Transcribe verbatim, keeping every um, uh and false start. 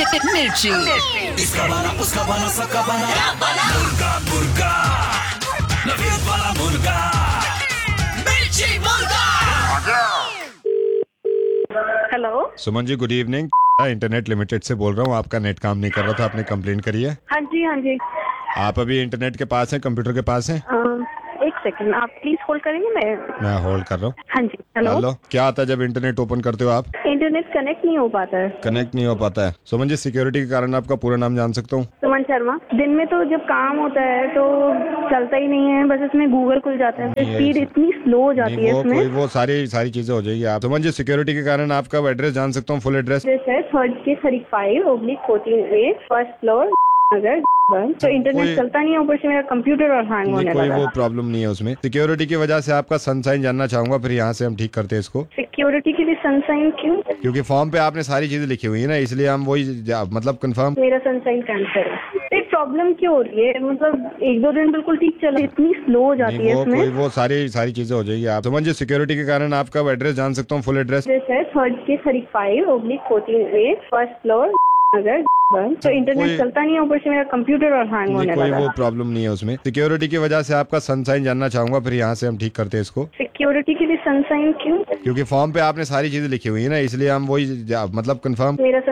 मिर्ची। इसका बना उसका बना सबका बना मुर्गा मुर्गा नवीद वाला मुर्गा मिर्ची मुर्गा। Hello Suman ji, good evening. Internet limited से बोल रहा हूँ। आपका नेट काम नहीं कर रहा था, आपने कंप्लेंट करी है। हाँ जी हाँ जी। आप अभी इंटरनेट के पास हैं, कंप्यूटर के पास हैं? अ, एक सेकंड, आप प्लीज होल्ड करेंगे। मैं मैं होल्ड कर रहा हूँ। हाँ जी। हेलो। हेलो, क्या आता है जब इंटरनेट ओपन करते हो आप? इंटरनेट कनेक्ट नहीं हो पाता है। कनेक्ट नहीं हो पाता है। सुमन जी, सिक्योरिटी के कारण आपका पूरा नाम जान सकता हूँ? सुमन शर्मा। दिन में तो जब काम होता है तो चलता ही नहीं है, बस इसमें गूगल खुल जाता है, स्पीड इतनी स्लो हो जाती नहीं, है वो इसमें। कोई वो सारी सारी चीजें हो जाएगी। आप सुमन जी, सिक्योरिटी के कारण आपका एड्रेस जान सकता हूँ? फुल एड्रेस है थर्ड के थर्टी फाइव ओब्लिक फोर्टीन ए फर्स्ट फ्लोर नगर। तो इंटरनेट कोई- चलता नहीं है, ऊपर से मेरा कंप्यूटर और हैंग नहीं, होने कोई लगा। वो प्रॉब्लम नहीं है उसमें। सिक्योरिटी की वजह से आपका सनसाइन जानना चाहूंगा, फिर यहाँ से हम ठीक करते हैं इसको। सिक्योरिटी के लिए सनसाइन क्यों? क्योंकि फॉर्म पे आपने सारी चीजें लिखी हुई है ना, इसलिए हम वही जा- मतलब कंफर्म। मेरा सनसाइन कैंसिल है। एक प्रॉब्लम क्यों हो रही है? मतलब एक दो दिन बिल्कुल ठीक चला, इतनी स्लो हो जाती है वो इसमें। कोई वो सारी सारी चीजें हो जाएगी। आप सुमन जी, सिक्योरिटी के कारण आपका एड्रेस जान सकता हूँ? फुल एड्रेस है थर्ड के थर्टी फाइव ओब्लिक फोर्टीन ए फर्स्ट फ्लोर नगर। तो इंटरनेट कोई- चलता नहीं है, ऊपर से मेरा कंप्यूटर और हैंग नहीं, होने कोई लगा। वो प्रॉब्लम नहीं है उसमें। सिक्योरिटी की वजह से आपका सनसाइन जानना चाहूंगा, फिर यहाँ से हम ठीक करते हैं इसको। सिक्योरिटी के लिए सनसाइन क्यों? क्योंकि फॉर्म पे आपने सारी चीजें लिखी हुई है ना, इसलिए हम वही जा- मतलब कंफर्म। मेरा